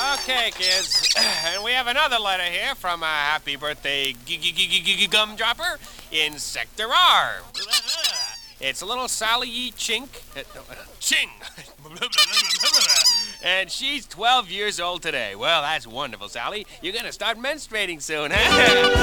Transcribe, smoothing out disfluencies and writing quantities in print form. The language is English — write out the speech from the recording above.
Okay, kids. And we have another letter here from a happy birthday gumdropper in Sector R. It's little Sally Yee Chink. Ching! And she's 12 years old today. Well, that's wonderful, Sally. You're gonna start menstruating soon, huh?